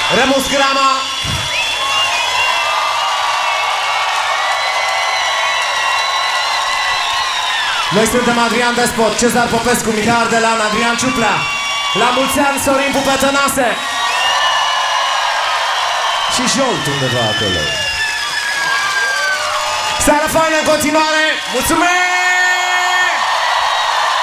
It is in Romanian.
Remus Grama, noi suntem Adrian Despot, Cezar Popescu, Mihai Ardelan, Adrian Ciuplea. La mulți ani, Sorin Pupetănase și Jolt undeva acolo. Seară faină în continuare, mulțumesc!